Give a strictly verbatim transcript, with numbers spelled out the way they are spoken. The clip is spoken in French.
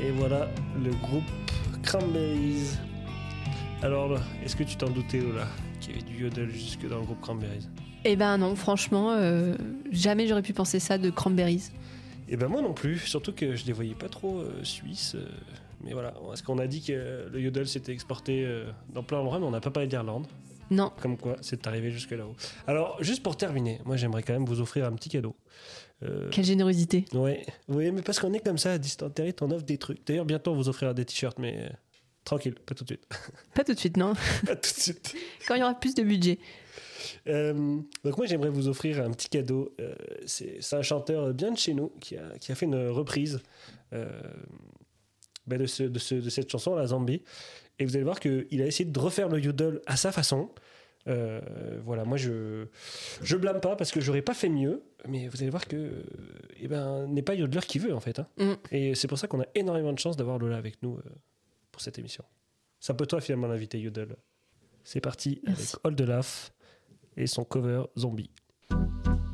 Et voilà le groupe Cranberries. Alors, est-ce que tu t'en doutais, Lola, qu'il y avait du yodel jusque dans le groupe Cranberries? Eh ben non, franchement, euh, jamais j'aurais pu penser ça de Cranberries. Et ben moi non plus, surtout que je les voyais pas trop euh, suisses. Euh, mais voilà, parce qu'on a dit que le yodel s'était exporté euh, dans plein d'endroits, mais on n'a pas parlé d'Irlande. Non. Comme quoi, c'est arrivé jusque là-haut. Alors, juste pour terminer, moi j'aimerais quand même vous offrir un petit cadeau. Euh... Quelle générosité. Ouais, oui, mais parce qu'on est comme ça à Distanterie, on offre des trucs. D'ailleurs, bientôt on vous offrira des t-shirts, mais euh, tranquille, pas tout de suite. Pas tout de suite, non. Pas tout de suite. Quand il y aura plus de budget. Euh, donc moi j'aimerais vous offrir un petit cadeau. Euh, c'est, c'est un chanteur bien de chez nous qui a, qui a fait une reprise euh, ben de, ce, de, ce, de cette chanson, La Zombie. Et vous allez voir qu'il a essayé de refaire le yodel à sa façon. Euh, voilà, moi je je blâme pas parce que j'aurais pas fait mieux, mais vous allez voir que eh ben, n'est pas yodeler qui veut en fait. Hein. Mm. Et c'est pour ça qu'on a énormément de chance d'avoir Lola avec nous euh, pour cette émission. C'est un peu toi finalement l'invité yodel. C'est parti. Merci. Avec All the Laugh et son cover Zombie.